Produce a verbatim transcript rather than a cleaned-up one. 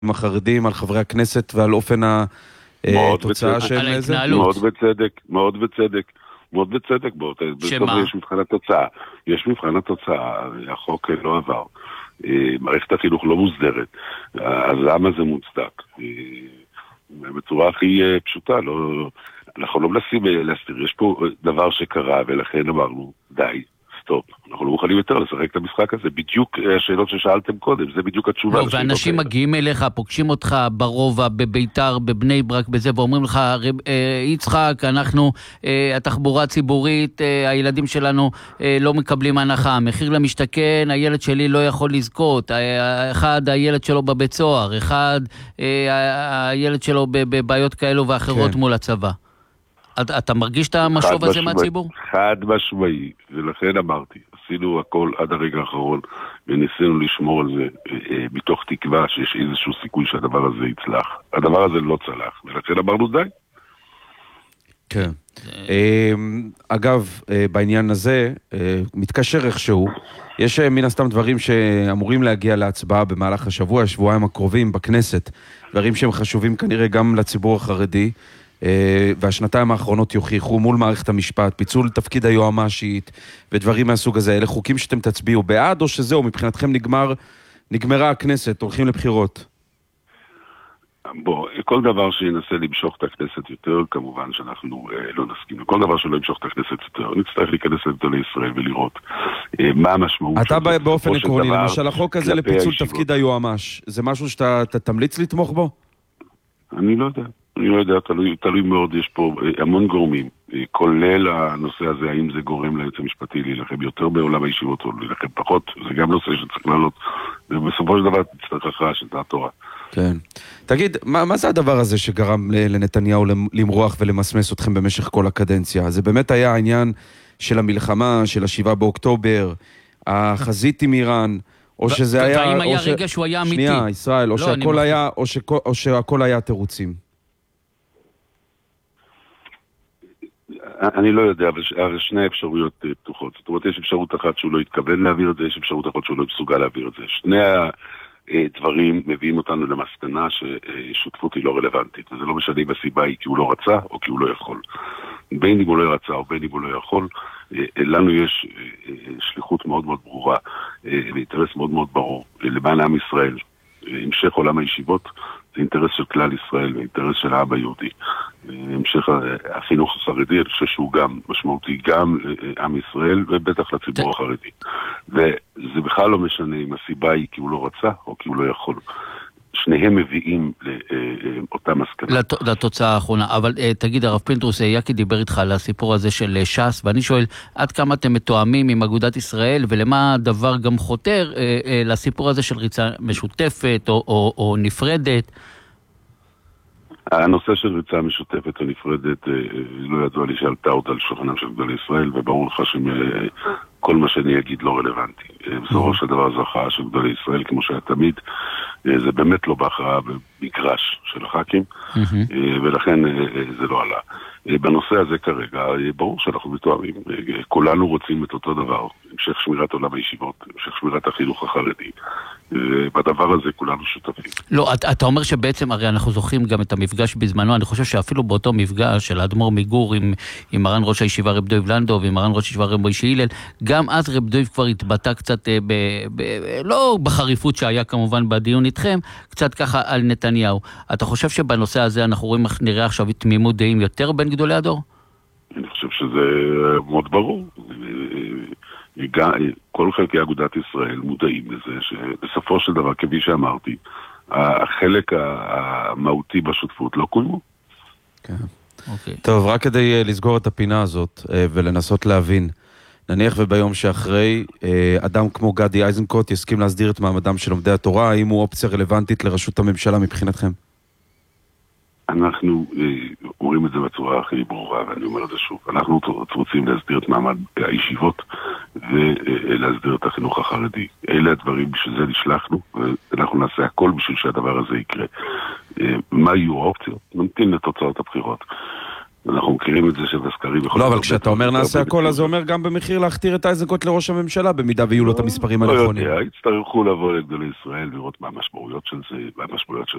החרדים, על חברי הכנסת ועל אופן התוצאה שהם... על ההתנהלות. מאוד בצדק, מאוד בצדק. מאוד בצדק בו. שמה? יש מבחן התוצאה. יש מבחן התוצאה, החוק לא עבר. מערכת החינוך לא מוסדרת. אז למה זה מוצדק? בצורה הכי פשוטה, לא... אנחנו לא מנסים להסתיר. יש פה דבר שקרה, ולכן אמרנו, די. סטופ. אנחנו לא מוכנים יותר לשחק את המשחק הזה. בדיוק השאלות ששאלתם קודם, זה בדיוק התשובה. לא, ואנשים מגיעים אליך, פוגשים אותך ברובע, בביתר, בבני ברק, בזה, ואומרים לך, יצחק, אנחנו, התחבורה הציבורית, הילדים שלנו לא מקבלים הנחה. מחיר למשתכן, הילד שלי לא יכול לזכות. אחד, הילד שלו בבית סוהר. אחד, הילד שלו בבעיות כאלו ואחרות מול הצבא. אתה מרגיש את המשוב הזה מהציבור? חד משמעי, ולכן אמרתי, עשינו הכל עד הרגע האחרון, וניסינו לשמור על זה מתוך תקווה שיש איזשהו סיכוי שהדבר הזה יצלח. הדבר הזה לא צלח, ולכן אמרנו די. כן. אגב, בעניין הזה, מתקשר איכשהו, יש מן הסתם דברים שאמורים להגיע להצבעה במהלך השבוע, השבועיים הקרובים בכנסת, דברים שהם חשובים כנראה גם לציבור החרדי, והשנתיים האחרונות יוכיחו מול מערכת המשפט, פיצול תפקיד היועמ"שית ודברים מהסוג הזה. אלה חוקים שאתם תצביעו בעד, או שזהו, מבחינתכם נגמר, נגמרה הכנסת, הולכים לבחירות? בוא, כל דבר שינסה למשוך את הכנסת יותר, כמובן שאנחנו אה, לא נסכים. כל דבר שלא ימשוך את הכנסת יותר, נצטרך להיכנס לגדולי ישראל ולראות אה, מה המשמעות. אתה באופן עקרוני, למשל החוק הזה לפיצול תפקיד היועמ"ש, זה משהו שאתה תמליץ לתמוך בו? אני לא יודע. אני לא יודע, תלוי, תלוי מאוד, יש פה המון גורמים, כולל הנושא הזה, האם זה גורם ליועץ המשפטי להילחם יותר בעולם הישיבות או להילחם פחות, זה גם נושא שצריך לעלות, ובסופו של דבר תצטרך הכרעה של דעת תורה. כן. תגיד, מה, מה זה הדבר הזה שגרם לנתניהו למרוח ולמסמס אתכם במשך כל הקדנציה? זה באמת היה העניין של המלחמה, של השבעה באוקטובר, החזית עם איראן, או שזה היה... והאם היה רגע שהוא היה אמיתי? שנייה, ישראל, או שהכל היה, או שהכל היה תירוצים. אני לא יודע, אבל שני אפשרויות פתוחות. זאת אומרת, יש אפשרות אחת שהוא לא התכוון להעביר את זה, יש אפשרות אחת שהוא לא מסוגל להעביר את זה. שני הדברים מביאים אותנו למסקנה ששותפות היא לא רלוונטית. וזה לא משנה אם הסיבה היא כי הוא לא רצה או כי הוא לא יכול. בין אם הוא לא רצה או בין אם הוא לא יכול, לנו יש שליחות מאוד מאוד ברורה, ואינטרס מאוד מאוד ברור למען עם ישראל. המשך עולם הישיבות זה אינטרס של כלל ישראל ואינטרס של העם היהודי. המשך החינוך החרדי, אני חושב שהוא גם משמעותי גם לעם ישראל ובטח לציבור החרדי. וזה בכלל לא משנה אם הסיבה היא כי הוא לא רצה או כי הוא לא יכול. שניהם מביאים לאותה מסקנה. לתוצאה האחרונה. אבל תגיד, הרב פינדרוס, יקי דיבר איתך על הסיפור הזה של ש"ס, ואני שואל, עד כמה אתם מתואמים עם אגודת ישראל, ולמה הדבר גם חותר לסיפור הזה של ריצה משותפת או, או, או נפרדת? הנושא של ריצה משותפת או נפרדת, לא ידוע לי שעלתה עוד על שולחנם של גדולי ישראל, וברור לך שכל מה שאני אגיד לא רלוונטי. בסופו של דבר זו הכרעה של גדולי ישראל, כמו שהיה תמיד, זה באמת לא בהכרעה במגרש של הח"כים, ולכן זה לא עלה. בנושא הזה כרגע, ברור שאנחנו מתואמים, כולנו רוצים את אותו דבר, המשך שמירת עולם הישיבות, המשך שמירת החינוך החרדי, ובדבר הזה כולנו שותפים. לא, אתה, אתה אומר שבעצם, הרי אנחנו זוכרים גם את המפגש בזמנו, אני חושב שאפילו באותו מפגש של האדמו"ר מגור עם, עם מרן ראש הישיבה רב דב לנדו ועם מרן ראש הישיבה רב מוישה הלל, גם אז רב דב כבר התבטא קצת, ב, ב, לא בחריפות שהיה כמובן בדיון איתכם, קצת ככה על נתניהו. אתה חושב שבנושא הזה אנחנו רואים, נראה עכשיו תמימות דעים יותר בין גדולי הדור? אני חושב שזה מאוד ברור. כל חלקי אגודת ישראל מודעים לזה שבסופו של דבר, כפי שאמרתי, החלק המהותי בשותפות לא קוימו. כן. אוקיי. טוב, רק כדי לסגור את הפינה הזאת ולנסות להבין, נניח וביום שאחרי, אדם כמו גדי איזנקוט יסכים להסדיר את מעמדם של לומדי התורה, האם הוא אופציה רלוונטית לראשות הממשלה מבחינתכם? אנחנו אומרים את זה בצורה הכי ברורה, ואני אומר את זה שוב. אנחנו רוצים להסדיר את מעמד הישיבות ולהסדיר את החינוך החרדי. אלה הדברים שזה נשלחנו, ואנחנו נעשה הכל בשביל שהדבר הזה יקרה. מה יהיו האופציות? נמתין לתוצאות הבחירות. אנחנו מכירים את זה שבסקרים... לא, אבל כשאתה אומר נעשה הכל, אז זה אומר גם במחיר להכתיר את האזנקות לראש הממשלה, במידה ויהיו לו את המספרים הנכונים. לא יודע, יצטרכו לבוא לגדולי ישראל, לראות מה המשמעויות של זה, מה המשמעויות של